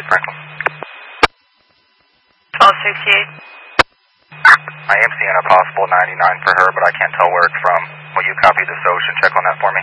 Franklin. 1268. I am seeing a possible 99 for her, but I can't tell where it's from. Will you copy the SOCH and check on that for me?